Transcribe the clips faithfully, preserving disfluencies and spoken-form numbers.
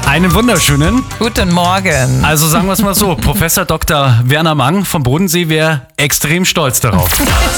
Einen wunderschönen. Guten Morgen. Also sagen wir es mal so, Professor Doktor Werner Mang vom Bodensee wäre extrem stolz darauf.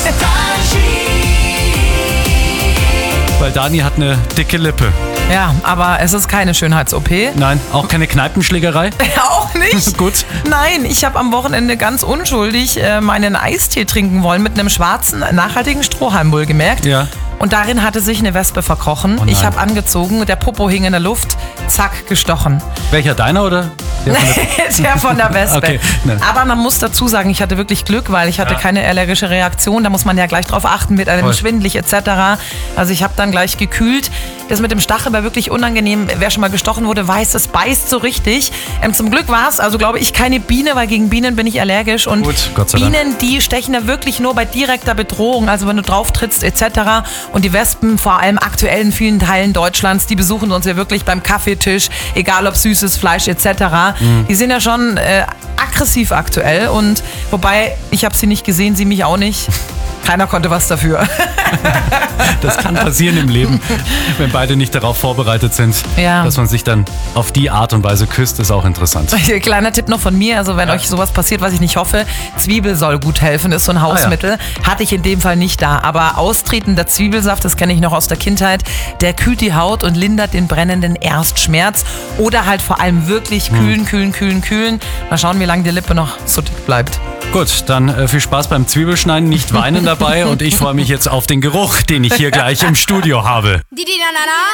Weil Dani hat eine dicke Lippe. Ja, aber es ist keine Schönheits-O P. Nein, auch keine Kneipenschlägerei? Auch nicht? Gut. Nein, ich habe am Wochenende ganz unschuldig äh, meinen Eistee trinken wollen mit einem schwarzen, nachhaltigen Strohhalm, wohlgemerkt. Ja. Und darin hatte sich eine Wespe verkrochen. Oh nein. Ich habe angezogen, der Popo hing in der Luft, zack, gestochen. Welcher, deiner oder? Der von der Der von der Wespe. Okay, ne. Aber man muss dazu sagen, ich hatte wirklich Glück, weil ich hatte Ja. keine allergische Reaktion. Da muss man ja gleich drauf achten, mit einem Voll. schwindelig et cetera. Also ich habe dann gleich gekühlt. Das mit dem Stachel war wirklich unangenehm. Wer schon mal gestochen wurde, weiß, es beißt so richtig. Ähm, zum Glück war es, also glaube ich, keine Biene, weil gegen Bienen bin ich allergisch. Und Gut, Gott sei Dank. Bienen, die stechen ja wirklich nur bei direkter Bedrohung, also wenn du drauf trittst et cetera. Und die Wespen, vor allem aktuell in vielen Teilen Deutschlands, die besuchen uns ja wirklich beim Kaffeetisch, egal ob süßes Fleisch et cetera. Mhm. Die sind ja schon äh, aggressiv aktuell. Und wobei, ich habe sie nicht gesehen, sie mich auch nicht. Keiner konnte was dafür. Das kann passieren im Leben, wenn beide nicht darauf vorbereitet sind, Ja. dass man sich dann auf die Art und Weise küsst, ist auch interessant. Kleiner Tipp noch von mir, also wenn Ja. euch sowas passiert, was ich nicht hoffe, Zwiebel soll gut helfen, ist so ein Hausmittel. Hatte ich in dem Fall nicht da, aber austretender Zwiebelsaft, das kenne ich noch aus der Kindheit, der kühlt die Haut und lindert den brennenden Erstschmerz. Oder halt vor allem wirklich kühlen, kühlen, kühlen, kühlen. Mal schauen, wie lange die Lippe noch so dick bleibt. Gut, dann äh, viel Spaß beim Zwiebelschneiden, nicht weinen dabei und ich freue mich jetzt auf den Geruch, den ich hier gleich im Studio habe. Di di na na na.